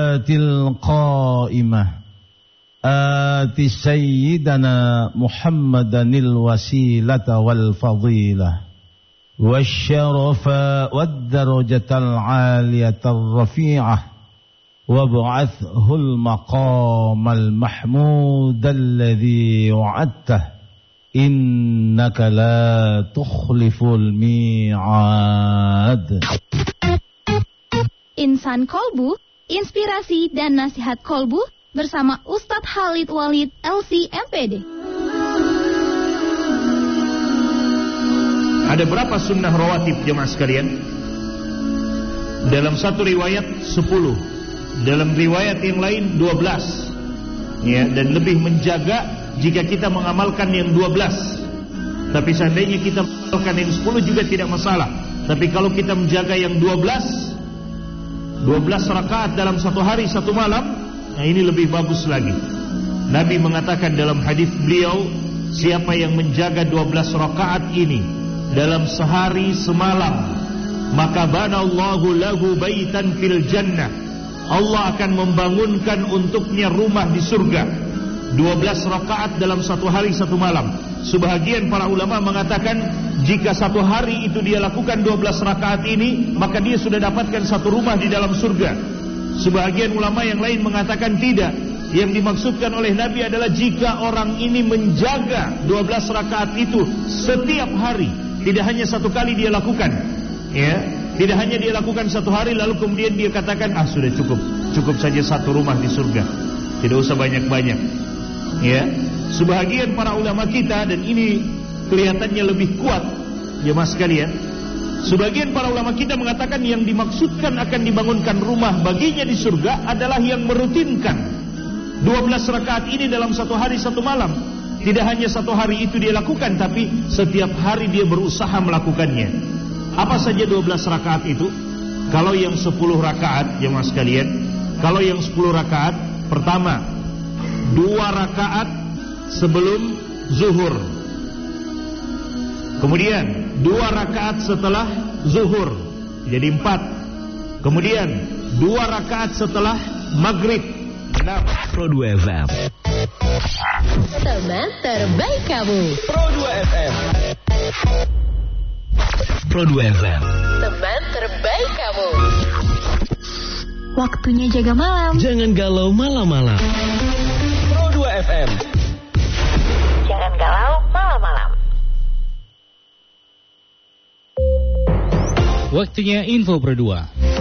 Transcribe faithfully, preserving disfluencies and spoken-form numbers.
salatil qa'imah آت سيدنا محمدا الوسيلة والفضيلة والشرف والدرجة العالية الرفيعة وابعثه المقام المحمود الذي وعدته إنك لا تخلف الميعاد. Insan Kolbu, inspirasi dan nasihat Kolbu bersama Ustadz Khalid Walid L C M P D. Ada berapa sunnah rawatib jemaah sekalian? Dalam satu riwayat sepuluh, dalam riwayat yang lain dua belas. Ya, dan lebih menjaga jika kita mengamalkan yang dua belas. Tapi seandainya kita mengamalkan yang sepuluh juga tidak masalah. Tapi kalau kita menjaga yang dua belas, dua belas rakaat dalam satu hari satu malam, nah ini lebih bagus lagi. Nabi mengatakan dalam hadis beliau, siapa yang menjaga dua belas rakaat ini dalam sehari semalam, maka banallahu lahu baitan fil jannah. Allah akan membangunkan untuknya rumah di surga. dua belas rakaat dalam satu hari satu malam. Sebahagian para ulama mengatakan jika satu hari itu dia lakukan dua belas rakaat ini, maka dia sudah dapatkan satu rumah di dalam surga. Sebahagian ulama yang lain mengatakan tidak. Yang dimaksudkan oleh Nabi adalah jika orang ini menjaga dua belas rakaat itu setiap hari, tidak hanya satu kali dia lakukan, ya, tidak hanya dia lakukan satu hari lalu kemudian dia katakan ah sudah cukup, cukup saja satu rumah di surga, tidak usah banyak-banyak, ya. Sebahagian para ulama kita, dan ini kelihatannya lebih kuat, jemaah sekalian, sebagian para ulama kita mengatakan yang dimaksudkan akan dibangunkan rumah baginya di surga adalah yang merutinkan dua belas rakaat ini dalam satu hari satu malam. Tidak hanya satu hari itu dia lakukan, tapi setiap hari dia berusaha melakukannya. Apa saja dua belas rakaat itu? Kalau yang sepuluh rakaat, jemaah sekalian, kalau yang sepuluh rakaat, pertama dua rakaat sebelum zuhur, kemudian dua rakaat setelah zuhur, jadi empat. Kemudian dua rakaat setelah maghrib, enam. Pro dua F M, teman terbaik kamu. Pro dua F M, Pro dua F M, teman terbaik kamu. Waktunya jaga malam. Jangan galau malam-malam. Pro dua F M, Jangan galau malam-malam. Waktunya info Pro dua.